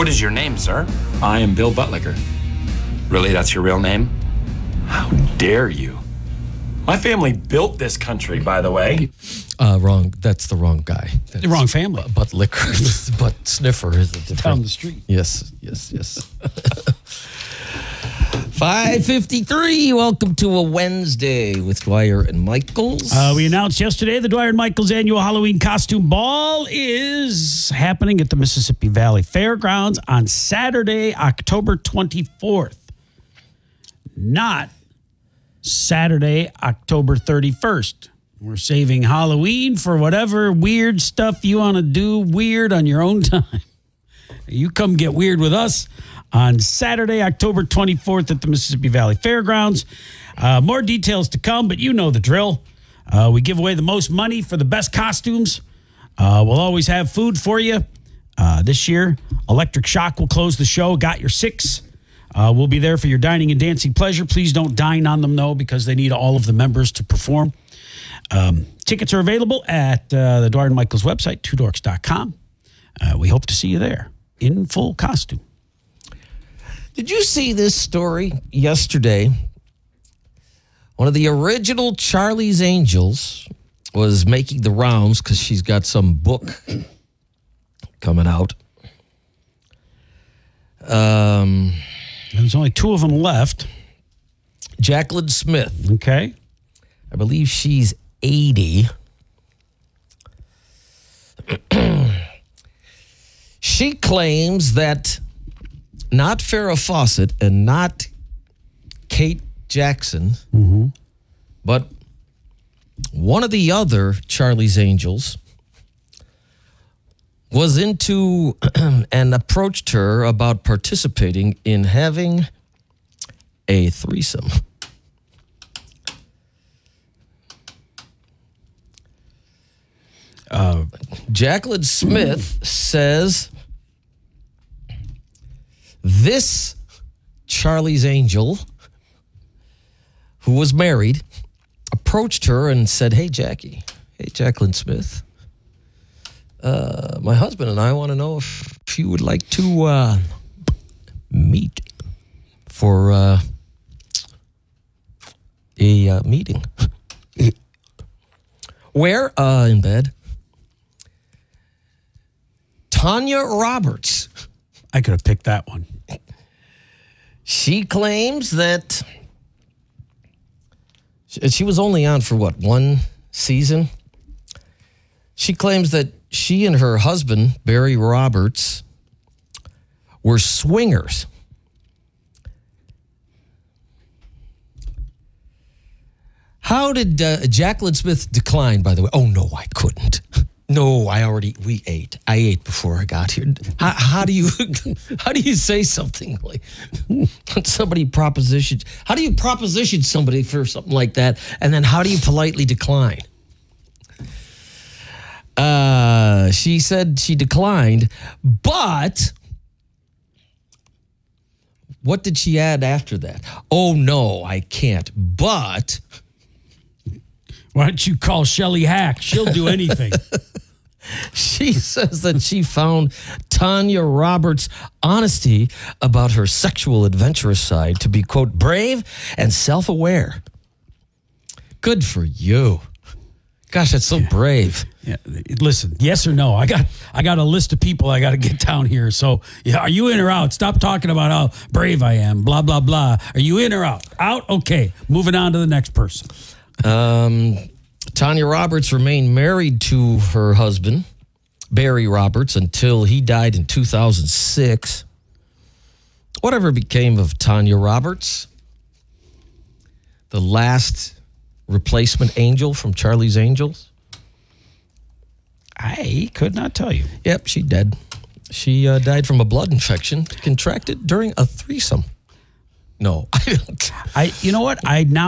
What is your name, sir? I am Bill Buttlicker. Really, that's your real name? How dare you? My family built this country, by the way. Wrong. That's the wrong guy. That's The wrong family. Buttlicker. Butt sniffer is a different. Down the street. Yes. 5:53. Welcome to a Wednesday with Dwyer and Michaels. We announced yesterday the Dwyer and Michaels annual Halloween costume ball is happening at the Mississippi Valley Fairgrounds on Saturday, October 24th. Not Saturday, October 31st. We're saving Halloween for whatever weird stuff you want to do weird on your own time. You come get weird with us on Saturday, October 24th at the Mississippi Valley Fairgrounds. More details to come, but you know the drill. We give away the most money for the best costumes. We'll always have food for you. This year, Electric Shock will close the show. Got your 6. We'll be there for your dining and dancing pleasure. Please don't dine on them, though, because they need all of the members to perform. Tickets are available at the Dwyer and Michaels website, twodorks.com. We hope to see you there in full costume. Did you see this story yesterday? One of the original Charlie's Angels was making the rounds because she's got some book coming out. There's only 2 of them left. Jacqueline Smith. Okay. I believe she's 80. She claims that not Farrah Fawcett and not Kate Jackson, but one of the other Charlie's Angels was into and approached her about participating in having a threesome. Jacqueline Smith says this Charlie's Angel, who was married, approached her and said, hey, Jacqueline Smith, my husband and I want to know if you would like to meet for a meeting. Where? In bed. Tanya Roberts. I could have picked that one. She claims that she was only on for one season? She claims that she and her husband, Barry Roberts, were swingers. How did Jacqueline Smith decline, by the way? Oh, no, I couldn't. No, we ate. I ate before I got here. How do you say something like somebody propositioned? How do you proposition somebody for something like that? And then how do you politely decline? She said she declined, but what did she add after that? Oh, no, I can't, but... Why don't you call Shelley Hack? She'll do anything. She says that she found Tanya Roberts' honesty about her sexual adventurous side to be, quote, brave and self-aware. Good for you. Gosh, that's so brave. Yeah, listen, yes or no? I got a list of people I got to get down here. So, yeah, are you in or out? Stop talking about how brave I am, blah, blah, blah. Are you in or out? Out? Okay. Moving on to the next person. Tanya Roberts remained married to her husband, Barry Roberts, until he died in 2006. Whatever became of Tanya Roberts, the last replacement angel from Charlie's Angels? I could not tell you. Yep, she dead. She died from a blood infection contracted during a threesome. No, I don't. You know what? I now